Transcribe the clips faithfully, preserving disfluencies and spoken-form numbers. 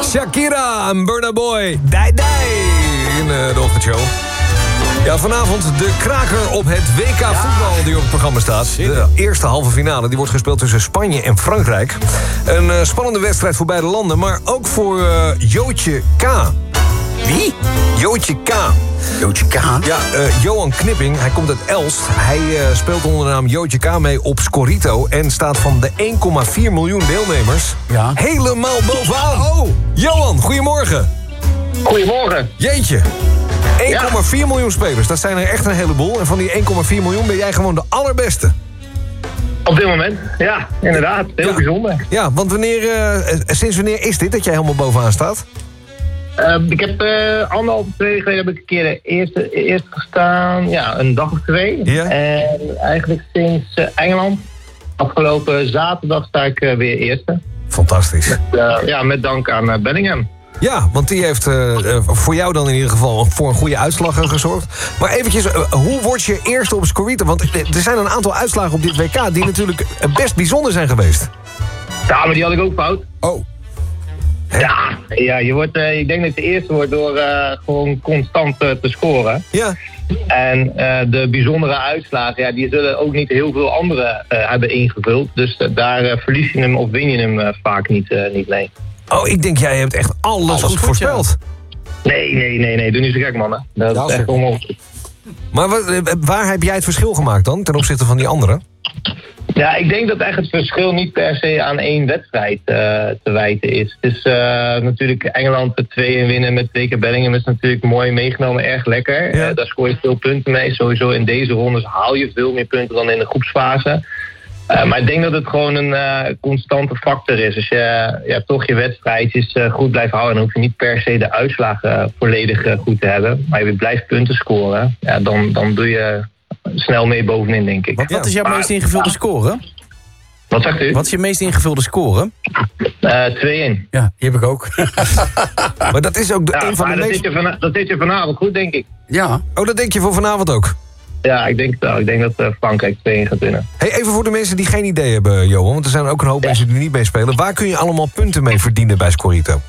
Shakira en Burna Boy. Dai dai in uh, de ochtendshow. Ja, vanavond de kraker op het W K voetbal die op het programma staat. De eerste halve finale die wordt gespeeld tussen Spanje en Frankrijk. Een uh, spannende wedstrijd voor beide landen, maar ook voor uh, Jootje K. Wie? Jootje K. Jootje K? Ja, uh, Johan Knipping, hij komt uit Elst. Hij uh, speelt onder de naam Jootje K mee op Scorito... en staat van de één komma vier miljoen deelnemers ja. helemaal bovenaan. Oh. Johan, goedemorgen. Goedemorgen. Jeetje. één komma vier miljoen spelers, dat zijn er echt een heleboel. En van die één komma vier miljoen ben jij gewoon de allerbeste. Op dit moment, ja, inderdaad. Heel ja. bijzonder. Ja, want wanneer, uh, sinds wanneer is dit dat jij helemaal bovenaan staat? Uh, ik heb uh, anderhalf, twee weken geleden heb ik een keer de eerste, eerste gestaan. Ja, een dag of twee. Ja. En eigenlijk sinds uh, Engeland, afgelopen zaterdag, sta ik uh, weer eerste. Fantastisch. Met, uh, ja, met dank aan uh, Bellingham. Ja, want die heeft uh, uh, voor jou dan in ieder geval voor een goede uitslag uh, gezorgd. Maar eventjes, uh, hoe word je eerste op Scorito? Want er zijn een aantal uitslagen op dit W K die natuurlijk best bijzonder zijn geweest. Ja, maar die had ik ook fout. Oh. Ja, ja je wordt, uh, ik denk dat je eerste wordt door uh, gewoon constant uh, te scoren. Ja. En uh, de bijzondere uitslagen, ja, die zullen ook niet heel veel anderen uh, hebben ingevuld. Dus uh, daar uh, verlies je hem of win je hem uh, vaak niet, uh, niet mee. Oh, ik denk jij hebt echt alles, alles goed, goed voorspeld. Ja. Nee, nee, nee, nee. Doe niet zo gek, man. Hè. Dat ja, is echt onmogelijk. Maar wat, waar heb jij het verschil gemaakt dan, ten opzichte van die anderen? Ja, ik denk dat echt het verschil niet per se aan één wedstrijd uh, te wijten is. Het is uh, natuurlijk Engeland de twee in winnen met twee keer Bellingham is natuurlijk mooi meegenomen, erg lekker. Ja. Uh, daar scoor je veel punten mee. Sowieso in deze rondes haal je veel meer punten dan in de groepsfase. Uh, maar ik denk dat het gewoon een uh, constante factor is. Als je uh, ja, toch je wedstrijdjes uh, goed blijft houden, dan hoef je niet per se de uitslagen uh, volledig uh, goed te hebben. Maar je blijft punten scoren. Ja, dan, dan doe je snel mee bovenin, denk ik. Wat, wat is jouw maar, meest ingevulde score? Wat zegt u? Wat is je meest ingevulde score? Uh, twee één. Ja, die heb ik ook. Maar dat is ook de, ja, een van de dat meest... Zit van, dat zit je vanavond goed, denk ik. Ja. Oh, dat denk je voor vanavond ook? Ja, ik denk, nou, ik denk dat uh, Frankrijk twee één gaat winnen. Hey, even voor de mensen die geen idee hebben, Johan. Want er zijn ook een hoop ja. mensen die niet meespelen. Waar kun je allemaal punten mee verdienen bij Scorito?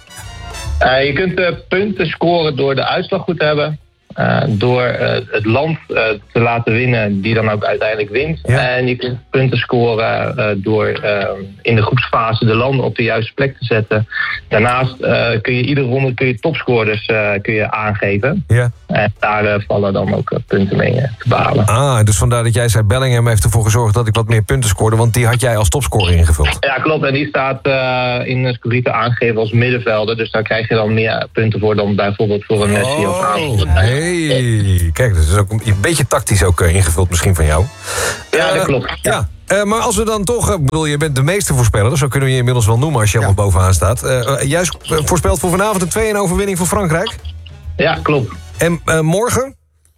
Uh, je kunt uh, punten scoren door de uitslag goed te hebben. Uh, door uh, het land uh, te laten winnen, die dan ook uiteindelijk wint. Ja. En je kunt punten scoren uh, door uh, in de groepsfase de landen op de juiste plek te zetten. Daarnaast uh, kun je iedere ronde kun je topscorers uh, kun je aangeven. Ja. En daar uh, vallen dan ook uh, punten mee uh, te behalen. Ah, dus vandaar dat jij zei Bellingham heeft ervoor gezorgd dat ik wat meer punten scoorde, want die had jij als topscorer ingevuld. Ja, klopt. En die staat uh, in Scorito aangegeven als middenvelder. Dus daar krijg je dan meer punten voor dan bijvoorbeeld voor een Messi oh. of een Hey. Hey, kijk, dat is ook een beetje tactisch ook uh, ingevuld misschien van jou. Ja, uh, dat klopt. Ja. Ja. Uh, maar als we dan toch, ik uh, bedoel, je bent de meeste voorspeller, zo kunnen we je inmiddels wel noemen als je helemaal ja. bovenaan staat. Uh, uh, juist uh, voorspeld voor vanavond een twee één overwinning voor Frankrijk. Ja, klopt. En uh, morgen?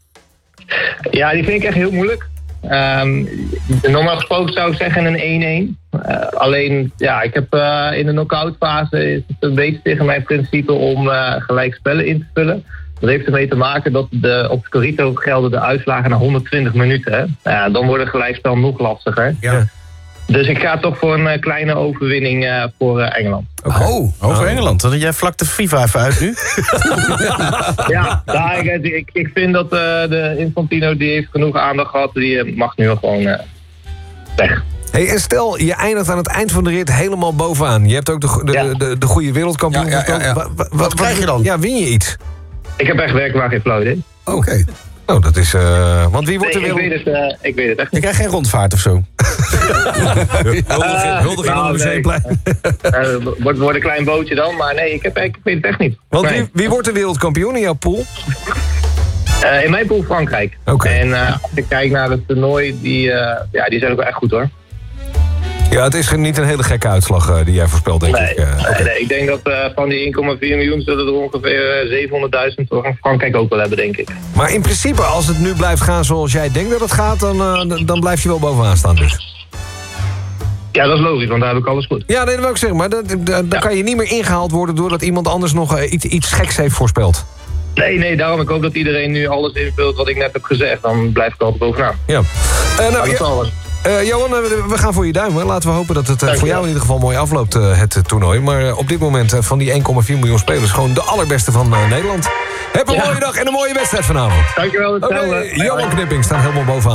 Ja, die vind ik echt heel moeilijk. Um, normaal gesproken zou ik zeggen een één één. Uh, alleen, ja, ik heb uh, in de knock-out fase is het een beetje tegen mijn principe om uh, gelijk spellen in te vullen. Dat heeft ermee te maken dat de, op Scorito gelden de uitslagen na honderdtwintig minuten. Hè? Ja, dan wordt het gelijkspel nog lastiger. Ja. Dus ik ga toch voor een uh, kleine overwinning uh, voor uh, Engeland. Okay. Oh, over oh. Engeland. Dan jij vlak de FIFA even uit nu. ja, nou, ik, ik, ik vind dat uh, de Infantino die heeft genoeg aandacht gehad. Die uh, mag nu gewoon uh, weg. Hey, en stel, je eindigt aan het eind van de rit helemaal bovenaan. Je hebt ook de, de, ja. de, de, de goede wereldkampioen. Ja, ja, ja, ja. Wat, wat, wat krijg je dan? Ja, win je iets? Ik heb echt werkelijk geen flauw idee. Oké. Okay. Oh, dat is... Uh, want wie wordt nee, er weer... Ik weet, het, uh, ik weet het echt niet. Je krijgt geen rondvaart of zo? Huldiging uh, nou, aan de Museumplein. Het uh, wordt, wordt een klein bootje dan, maar nee, ik, heb, ik weet het echt niet. Want nee. wie, wie wordt de wereldkampioen in jouw pool? Uh, in mijn pool Frankrijk. Okay. En uh, als ik kijk naar het toernooi, die, uh, ja, die zijn ook wel echt goed hoor. Ja, het is niet een hele gekke uitslag uh, die jij voorspelt, denk nee, ik. Uh, nee, okay. nee, ik denk dat uh, van die één komma vier miljoen zullen er ongeveer uh, zevenhonderdduizend voor Frankrijk ook wel hebben, denk ik. Maar in principe, als het nu blijft gaan zoals jij denkt dat het gaat, dan, uh, dan blijf je wel bovenaan staan dus. Ja, dat is logisch, want daar heb ik alles goed. Ja, nee, dat wil ik zeggen, maar dan, dan ja. kan je niet meer ingehaald worden doordat iemand anders nog uh, iets, iets geks heeft voorspeld. Nee, nee, daarom ik hoop dat iedereen nu alles invult wat ik net heb gezegd. Dan blijf ik altijd bovenaan. Ja. Uh, nou, ja. Uh, Johan, we gaan voor je duimen. Laten we hopen dat het uh, voor jou in ieder geval mooi afloopt, uh, het uh, toernooi. Maar uh, op dit moment uh, van die één komma vier miljoen spelers... gewoon de allerbeste van uh, Nederland. Heb een ja. mooie dag en een mooie wedstrijd vanavond. Dankjewel. Oké, okay, Johan Knipping staat helemaal bovenaan.